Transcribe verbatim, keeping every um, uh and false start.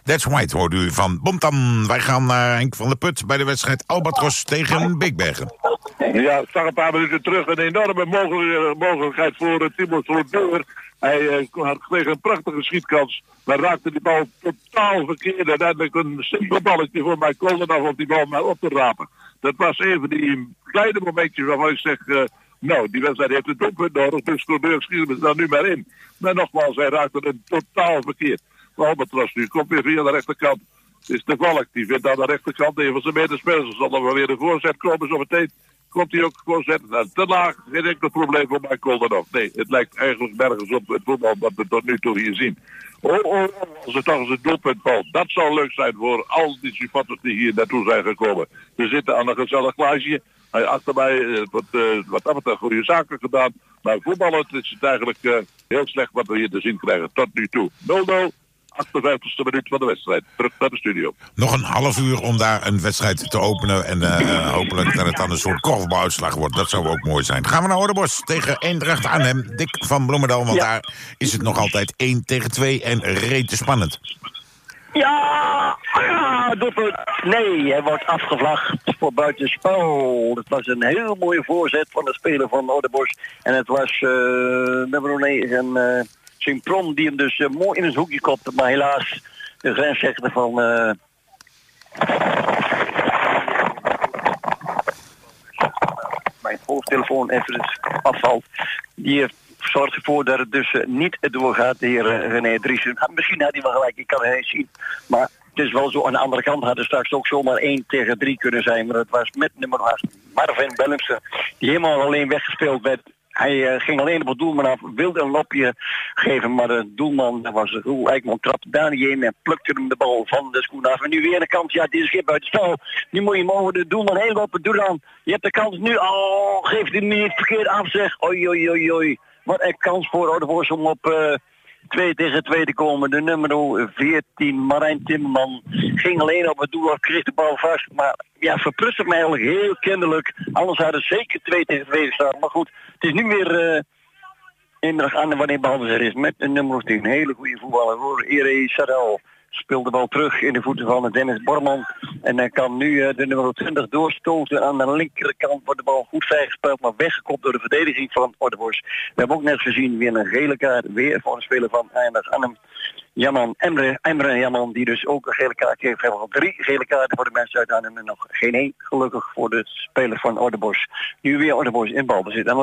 That's White hoorde u van Bontam. Wij gaan naar Henk van der Put bij de wedstrijd Albatros tegen Bigbergen. Ja, ik zag een paar minuten terug een enorme mogelijk, mogelijkheid voor uh, Timo Slotdeur. Hij uh, had kreeg een prachtige schietkans, maar raakte die bal totaal verkeerd. En uiteindelijk een simpel balletje voor Mike Koldenhoff om die bal maar op te rapen. Dat was even die kleine momentjes waarvan ik zeg, uh, nou, die wedstrijd heeft een doelpunt nodig, dus Slotdeur schiet hem dan nu maar in. Maar nogmaals, hij raakte het totaal verkeerd. Albatros nu komt weer via de rechterkant. Het is toevallig, die vindt aan de rechterkant een van zijn medespelers. Zal er wel weer een voorzet komen zo meteen. Komt hij ook voorzet. Nou, te laag, geen enkel probleem voor Mike Koldenhoff. Nee, het lijkt eigenlijk nergens op het voetbal wat we tot nu toe hier zien. Oh, oh, oh, als het toch eens een doelpunt valt. Dat zou leuk zijn voor al die supporters die hier naartoe zijn gekomen. We zitten aan een gezellig glaasje. Hij achter mij, uh, wat, uh, wat dat betreft goede zaken gedaan. Maar voetballen is het eigenlijk uh, heel slecht wat we hier te zien krijgen tot nu toe. nul nul. achtenvijftigste minuut van de wedstrijd. Terug naar de studio. Nog een half uur om daar een wedstrijd te openen. En uh, hopelijk dat het dan een soort korfbaluitslag wordt. Dat zou ook mooi zijn. Gaan we naar Ouderbos tegen Eendracht Arnhem. Dick van Bloemendaal, want ja. Daar is het nog altijd één tegen twee en rete spannend. Ja, ja, doelpunt. Nee, hij wordt afgevlacht voor buitenspel. Het was een heel mooie voorzet van de speler van Ouderbos. En het was uh, nummer negen... Uh, Sint-Prom die hem dus uh, mooi in het hoekje kopte, maar helaas de grensrechter van uh... mijn hoofdtelefoon even afvalt. Die zorgt ervoor dat het dus uh, niet doorgaat, de heer uh, René Driessen. Misschien had hij wel gelijk, ik kan het niet zien. Maar het is wel zo, aan de andere kant had het straks ook zomaar één tegen drie kunnen zijn. Maar het was met nummer acht, Marvin Bellemse, die helemaal alleen weggespeeld werd. Hij uh, ging alleen op het doelman af, wilde een lopje geven, maar de doelman, dat was Roel Eijkman, trapte daar niet in en plukte hem de bal van de schoen af. En nu weer een kans, ja, dit is geen buitenspel. Nu moet je hem over de doelman heen lopen, doe dan. Je hebt de kans nu, oh, geef hij hem niet verkeerd af, zeg. Oei, oei, oei, oei. Wat een kans voor Ouderbos om op uh, twee tegen twee te komen. De nummer veertien, Marijn Timmerman, ging alleen op het doel af, kreeg de bal vast, maar ja, verprutste mij eigenlijk heel kinderlijk. Anders hadden ze zeker twee tegen twee gestaan. Maar goed, het is nu weer uh, inderdaad aan wanneer balbezit is met een nummer tien. Een hele goede voetballer hoor. Ere Sarel speelt de bal terug in de voeten van Dennis Borman. En hij kan nu uh, de nummer twintig doorstoten aan de linkerkant. Wordt de bal goed vrijgespeeld, maar weggekopt door de verdediging van Ouderbos. We hebben ook net gezien weer een gele kaart. Weer voor een speler van Eindhoven Arnhem. Jamman, Emre, Emre Jamman, die dus ook een gele kaart kreeg. We hebben al drie gele kaarten voor de mensen uit Arnhem en nog geen één gelukkig voor de speler van Ouderbos. Nu weer Ouderbos in balbezit.